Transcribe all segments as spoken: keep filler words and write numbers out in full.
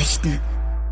Nachrichten.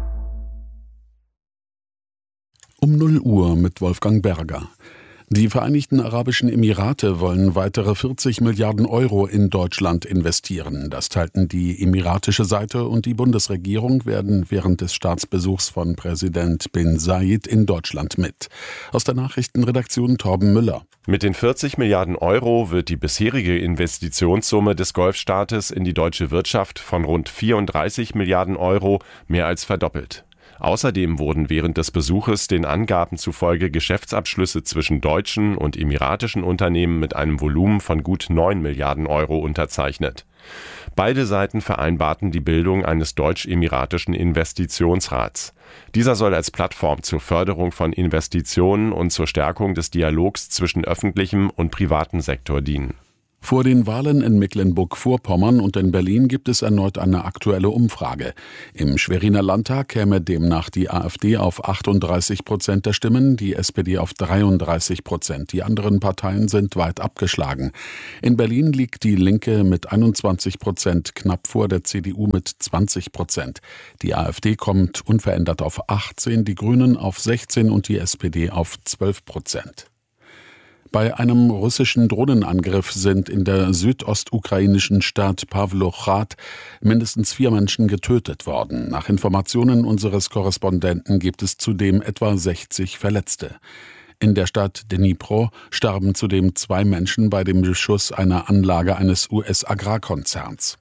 Um null Uhr mit Wolfgang Berger. Die Vereinigten Arabischen Emirate wollen weitere vierzig Milliarden Euro in Deutschland investieren. Das teilten die emiratische Seite und die Bundesregierung werden während des Staatsbesuchs von Präsident bin Zayed in Deutschland mit. Aus der Nachrichtenredaktion Torben Müller. Mit den vierzig Milliarden Euro wird die bisherige Investitionssumme des Golfstaates in die deutsche Wirtschaft von rund vierunddreißig Milliarden Euro mehr als verdoppelt. Außerdem wurden während des Besuches den Angaben zufolge Geschäftsabschlüsse zwischen deutschen und emiratischen Unternehmen mit einem Volumen von gut neun Milliarden Euro unterzeichnet. Beide Seiten vereinbarten die Bildung eines deutsch-emiratischen Investitionsrats. Dieser soll als Plattform zur Förderung von Investitionen und zur Stärkung des Dialogs zwischen öffentlichem und privatem Sektor dienen. Vor den Wahlen in Mecklenburg-Vorpommern und in Berlin gibt es erneut eine aktuelle Umfrage. Im Schweriner Landtag käme demnach die AfD auf achtunddreißig Prozent der Stimmen, die S P D auf dreiunddreißig Prozent. Die anderen Parteien sind weit abgeschlagen. In Berlin liegt die Linke mit einundzwanzig Prozent knapp vor der C D U mit zwanzig Prozent. Die AfD kommt unverändert auf achtzehn, die Grünen auf sechzehn und die S P D auf zwölf Prozent. Bei einem russischen Drohnenangriff sind in der südostukrainischen Stadt Pawlochrad mindestens vier Menschen getötet worden. Nach Informationen unseres Korrespondenten gibt es zudem etwa sechzig Verletzte. In der Stadt Dnipro starben zudem zwei Menschen bei dem Beschuss einer Anlage eines U S-Agrarkonzerns.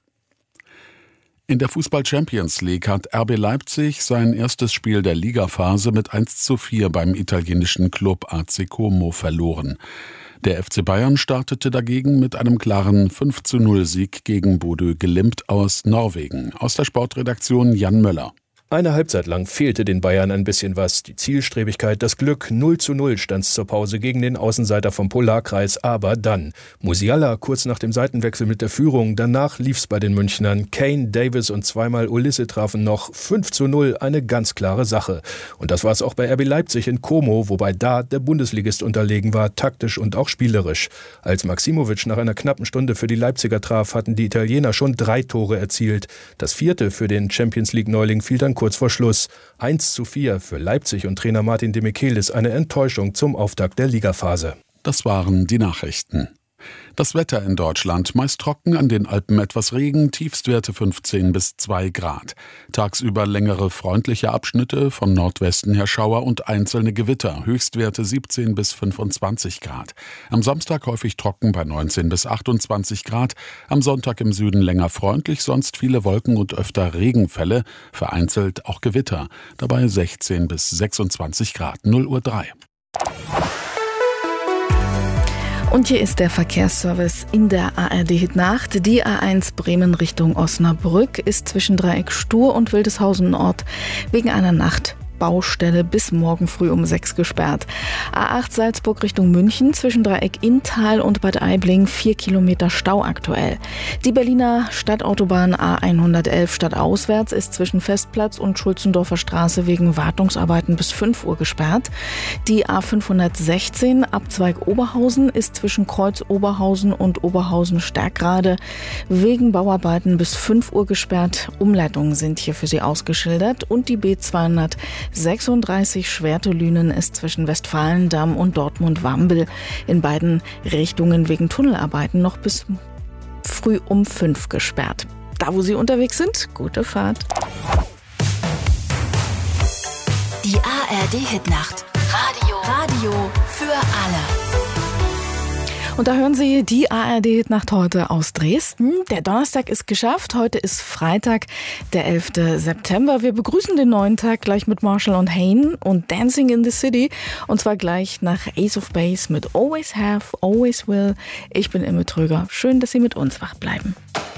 In der Fußball-Champions League hat R B Leipzig sein erstes Spiel der Ligaphase mit eins zu vier beim italienischen Club A C Como verloren. Der F C Bayern startete dagegen mit einem klaren fünf zu null Sieg gegen Bodø Glimt aus Norwegen. Aus der Sportredaktion Jan Möller. Eine Halbzeit lang fehlte den Bayern ein bisschen was. Die Zielstrebigkeit, das Glück. null zu null stand's zur Pause gegen den Außenseiter vom Polarkreis. Aber dann Musiala kurz nach dem Seitenwechsel mit der Führung. Danach lief's bei den Münchnern. Kane, Davis und zweimal Ulisse trafen noch. fünf zu null, eine ganz klare Sache. Und das war's auch bei R B Leipzig in Como, wobei da der Bundesligist unterlegen war, taktisch und auch spielerisch. Als Maximovic nach einer knappen Stunde für die Leipziger traf, hatten die Italiener schon drei Tore erzielt. Das vierte für den Champions-League-Neuling fiel dann kurz vor Schluss. eins zu vier für Leipzig und Trainer Martin de Michelis eine Enttäuschung zum Auftakt der Ligaphase. Das waren die Nachrichten. Das Wetter in Deutschland, meist trocken, an den Alpen etwas Regen, Tiefstwerte fünfzehn bis zwei Grad. Tagsüber längere freundliche Abschnitte, von Nordwesten her Schauer und einzelne Gewitter, Höchstwerte siebzehn bis fünfundzwanzig Grad. Am Samstag häufig trocken bei neunzehn bis achtundzwanzig Grad, am Sonntag im Süden länger freundlich, sonst viele Wolken und öfter Regenfälle, vereinzelt auch Gewitter, dabei sechzehn bis sechsundzwanzig Grad, null Uhr drei. Und hier ist der Verkehrsservice in der A R D-Hit-Nacht. Die A eins Bremen Richtung Osnabrück ist zwischen Dreieck Stur und Wildeshausen Nord wegen einer Nachtbaustelle bis morgen früh um sechs gesperrt. A acht Salzburg Richtung München zwischen Dreieck Inntal und Bad Aibling vier Kilometer Stau aktuell. Die Berliner Stadtautobahn A hundertelf stadtauswärts ist zwischen Festplatz und Schulzendorfer Straße wegen Wartungsarbeiten bis fünf Uhr gesperrt. Die A fünfhundertsechzehn Abzweig Oberhausen ist zwischen Kreuz Oberhausen und Oberhausen Stärkrade wegen Bauarbeiten bis fünf Uhr gesperrt. Umleitungen sind hier für Sie ausgeschildert und die B zweihundertsechsunddreißig Schwerte-Lünen ist zwischen Westfalendamm und Dortmund-Wambel in beiden Richtungen wegen Tunnelarbeiten noch bis früh um fünf gesperrt. Da, wo Sie unterwegs sind, gute Fahrt. Die A R D-Hitnacht. Radio. Radio für alle. Und da hören Sie die A R D-Hitnacht heute aus Dresden. Der Donnerstag ist geschafft. Heute ist Freitag, der elfter September. Wir begrüßen den neuen Tag gleich mit Marshall und Hayne und Dancing in the City. Und zwar gleich nach Ace of Base mit Always Have, Always Will. Ich bin Imme Tröger. Schön, dass Sie mit uns wach bleiben.